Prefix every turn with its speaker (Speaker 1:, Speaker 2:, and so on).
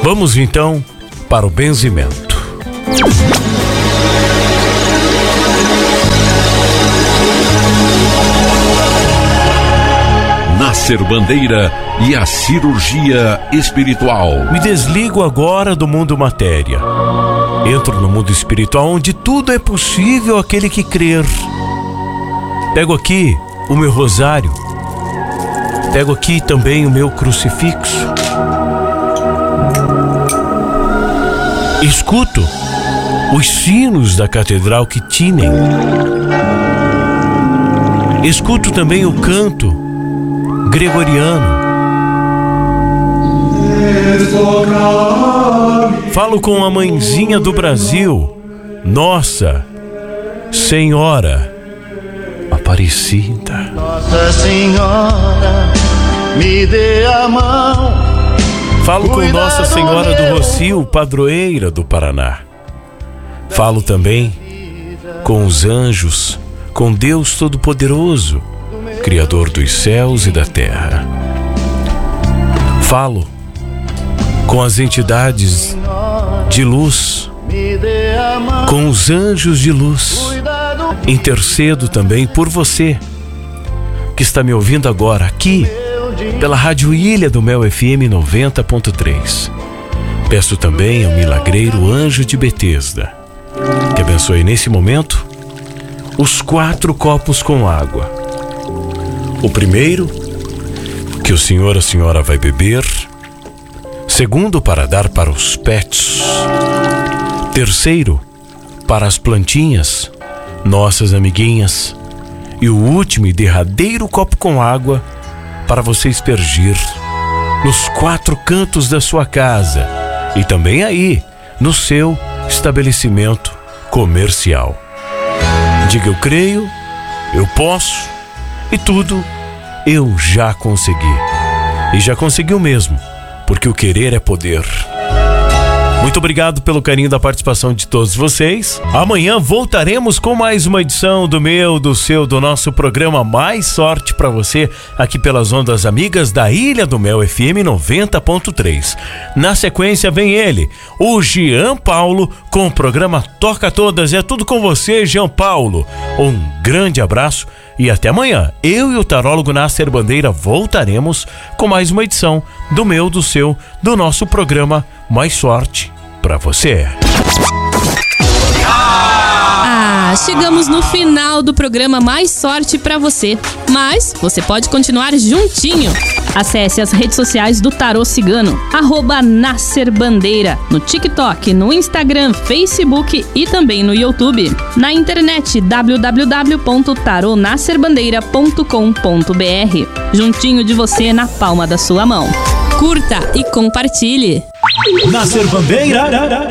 Speaker 1: Vamos então para o benzimento.
Speaker 2: Nascer Bandeira e a cirurgia espiritual.
Speaker 1: Me desligo agora do mundo matéria. Entro no mundo espiritual, onde tudo é possível àquele que crer. Pego aqui o meu rosário. Pego aqui também o meu crucifixo. Escuto os sinos da catedral que tinem. Escuto também o canto gregoriano. Falo com a mãezinha do Brasil, Nossa Senhora Aparecida.
Speaker 3: Nossa Senhora, me dê a mão.
Speaker 1: Falo com Nossa Senhora do Rocio, padroeira do Paraná. Falo também com os anjos, com Deus Todo-Poderoso, Criador dos céus e da terra. Falo com as entidades de luz, com os anjos de luz. Intercedo também por você que está me ouvindo agora aqui pela Rádio Ilha do Mel FM 90.3. Peço também ao milagreiro Anjo de Betesda que abençoe nesse momento os 4 copos com água. O primeiro, que o senhor, a senhora vai beber. Segundo, para dar para os pets. Terceiro, para as plantinhas, nossas amiguinhas. E o último e derradeiro copo com água para você aspergir nos 4 cantos da sua casa e também aí no seu estabelecimento comercial. Diga: eu creio, eu posso e tudo eu já consegui. E já conseguiu mesmo, porque o querer é poder. Muito obrigado pelo carinho da participação de todos vocês. Amanhã voltaremos com mais uma edição do meu, do seu, do nosso programa Mais Sorte pra você, aqui pelas ondas amigas da Ilha do Mel FM 90.3. Na sequência vem ele, o Jean Paulo, com o programa Toca Todas. É tudo com você, Jean Paulo. Um grande abraço e até amanhã. Eu e o tarólogo Nasser Bandeira voltaremos com mais uma edição do meu, do seu, do nosso programa Mais Sorte pra você.
Speaker 4: Chegamos no final do programa Mais Sorte pra você. Mas você pode continuar juntinho. Acesse as redes sociais do Tarô Cigano, @Nasser Bandeira, no TikTok, no Instagram, Facebook e também no YouTube. Na internet, www.taronasserbandeira.com.br. Juntinho de você, na palma da sua mão. Curta e compartilhe.
Speaker 5: Nasser Bandeira.